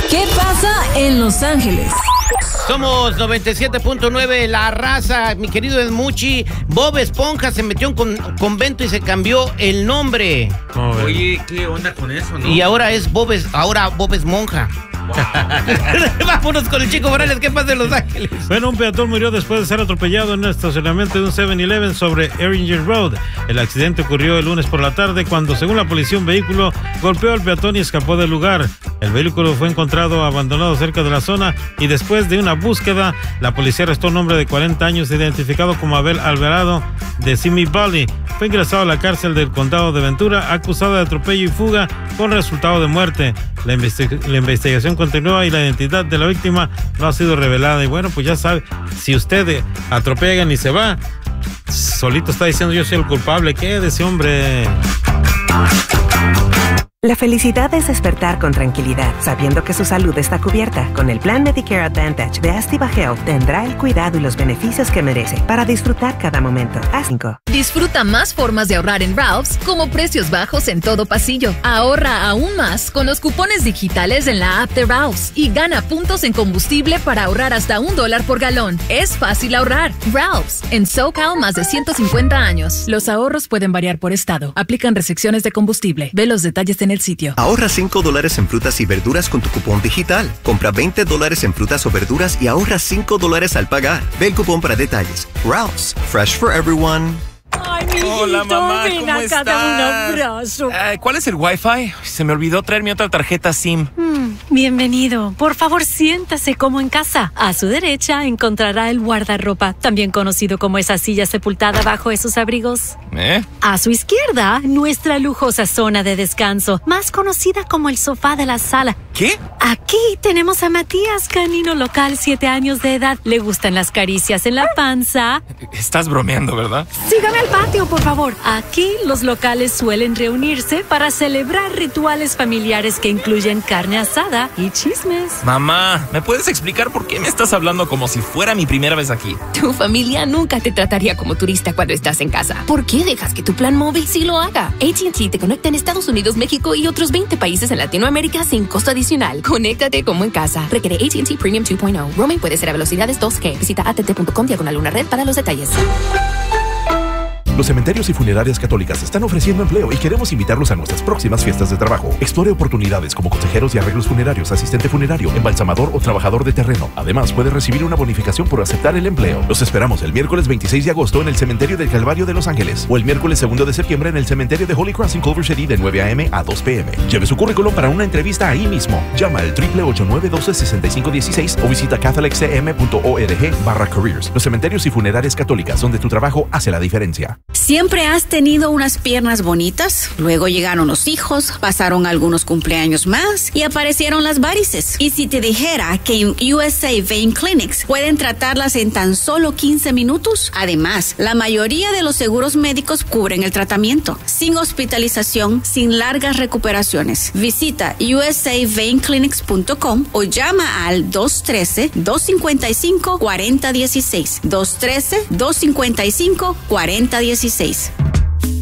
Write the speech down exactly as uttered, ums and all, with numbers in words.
¿Qué pasa en Los Ángeles? Somos noventa y siete punto nueve, La Raza, mi querido Edmuchi. Bob Esponja se metió en con, convento y se cambió el nombre. Oye, ¿qué onda con eso, no? Y ahora es Bob, es, ahora Bob es monja. Wow. Vámonos con el Chico Morales. ¿Qué pasa en Los Ángeles? Bueno, un peatón murió después de ser atropellado en el estacionamiento de un seven eleven sobre Erringer Road. El accidente ocurrió el lunes por la tarde cuando, según la policía, un vehículo golpeó al peatón y escapó del lugar. El vehículo fue encontrado abandonado cerca de la zona y después de una búsqueda, la policía arrestó a un hombre de cuarenta años identificado como Abel Alvarado de Simi Valley. Fue ingresado a la cárcel del condado de Ventura acusado de atropello y fuga con resultado de muerte. La, investig- la investigación continúa y la identidad de la víctima no ha sido revelada. Y bueno, pues ya sabe, si usted atropella y se va, solito está diciendo yo soy el culpable. ¿Qué de ese hombre? La felicidad es despertar con tranquilidad, sabiendo que su salud está cubierta. Con el plan Medicare Advantage de Activa Health tendrá el cuidado y los beneficios que merece para disfrutar cada momento. A cinco. Disfruta más formas de ahorrar en Ralph's, como precios bajos en todo pasillo. Ahorra aún más con los cupones digitales en la app de Ralph's y gana puntos en combustible para ahorrar hasta un dólar por galón. Es fácil ahorrar. Ralph's, en SoCal más de ciento cincuenta años. Los ahorros pueden variar por estado. Aplican restricciones de combustible. Ve los detalles en el sitio. Ahorra cinco dólares en frutas y verduras con tu cupón digital. Compra veinte dólares en frutas o verduras y ahorra cinco dólares al pagar. Ve el cupón para detalles. Ralph's, fresh for everyone. Ay, mijito, hola, mamá, ven ¿cómo acá, estás? dame un abrazo. Eh, ¿Cuál es el Wi-Fi? Se me olvidó traer mi otra tarjeta SIM. Mm, bienvenido. Por favor, siéntase como en casa. A su derecha encontrará el guardarropa, también conocido como esa silla sepultada bajo esos abrigos. ¿Eh? A su izquierda, nuestra lujosa zona de descanso, más conocida como el sofá de la sala. ¿Qué? Aquí tenemos a Matías, canino local, siete años de edad. Le gustan las caricias en la panza. Estás bromeando, ¿verdad? Sígame al patio, por favor. Aquí los locales suelen reunirse para celebrar rituales familiares que incluyen carne asada y chismes. Mamá, ¿me puedes explicar por qué me estás hablando como si fuera mi primera vez aquí? Tu familia nunca te trataría como turista cuando estás en casa. ¿Por qué dejas que tu plan móvil sí lo haga? A T and T te conecta en Estados Unidos, México y otros veinte países en Latinoamérica sin costo adicional. Conéctate como en casa. Requiere A T and T Premium dos punto cero. Roaming puede ser a velocidades dos G. Visita a t t punto com diagonal una red para los detalles. Los cementerios y funerarias católicas están ofreciendo empleo y queremos invitarlos a nuestras próximas fiestas de trabajo. Explore oportunidades como consejeros y arreglos funerarios, asistente funerario, embalsamador o trabajador de terreno. Además, puede recibir una bonificación por aceptar el empleo. Los esperamos el miércoles veintiséis de agosto en el Cementerio del Calvario de Los Ángeles o el miércoles segundo de septiembre en el Cementerio de Holy Cross en Culver City de nueve a m a dos p m Lleve su currículum para una entrevista ahí mismo. Llama al triple ocho nueve uno dos seis cinco uno seis o visita catholic c m punto org barra careers. Los cementerios y funerarias católicas, donde tu trabajo hace la diferencia. Siempre has tenido unas piernas bonitas, luego llegaron los hijos, pasaron algunos cumpleaños más y aparecieron las varices. Y si te dijera que en U S A Vein Clinics pueden tratarlas en tan solo quince minutos, además, la mayoría de los seguros médicos cubren el tratamiento, sin hospitalización, sin largas recuperaciones. Visita u s a vein clinics punto com o llama al dos uno tres, dos cinco cinco, cuatro cero uno seis, dos uno tres, dos cinco cinco, cuatro cero uno seis.